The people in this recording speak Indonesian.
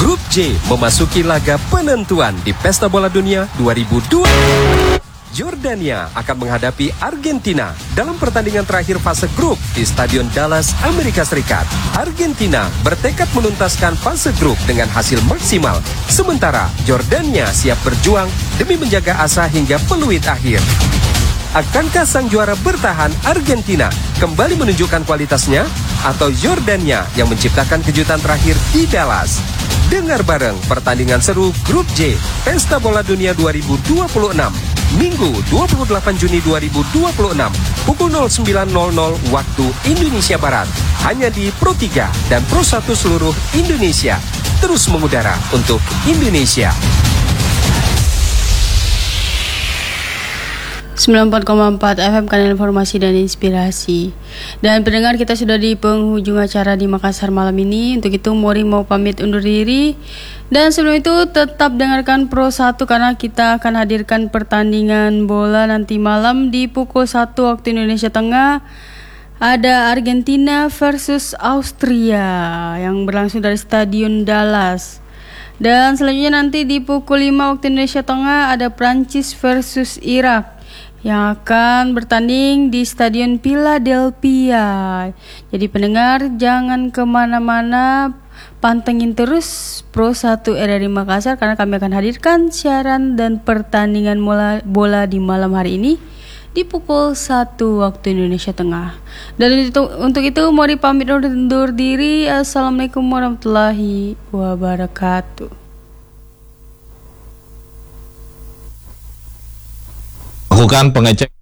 Grup J memasuki laga penentuan di Pesta Bola Dunia 2002. Jordania akan menghadapi Argentina dalam pertandingan terakhir fase grup di Stadion Dallas, Amerika Serikat. Argentina bertekad menuntaskan fase grup dengan hasil maksimal, sementara Jordania siap berjuang demi menjaga asa hingga peluit akhir. Akankah sang juara bertahan Argentina kembali menunjukkan kualitasnya, atau Jordania yang menciptakan kejutan terakhir di Dallas? Dengar bareng pertandingan seru Grup J Pesta Bola Dunia 2026 Minggu 28 Juni 2026 pukul 09.00 waktu Indonesia Barat, hanya di Pro 3 dan Pro 1 seluruh Indonesia. Terus mengudara untuk Indonesia. 94,4 FM, kanal informasi dan inspirasi. Dan pendengar, kita sudah di penghujung acara di Makassar malam ini. Untuk itu Mori mau pamit undur diri. Dan sebelum itu tetap dengarkan Pro 1 karena kita akan hadirkan pertandingan bola nanti malam di pukul 1 waktu Indonesia Tengah. Ada Argentina versus Austria yang berlangsung dari Stadion Dallas. Dan selanjutnya nanti di pukul 5 waktu Indonesia Tengah ada Prancis versus Irak yang akan bertanding di Stadion Philadelphia. Jadi pendengar, jangan kemana-mana, pantengin terus Pro 1 RRI Makassar karena kami akan hadirkan siaran dan pertandingan bola di malam hari ini di pukul 1 waktu Indonesia Tengah. Dan untuk itu Mori pamit undur diri. Assalamualaikum warahmatullahi wabarakatuh. Lakukan pengecekan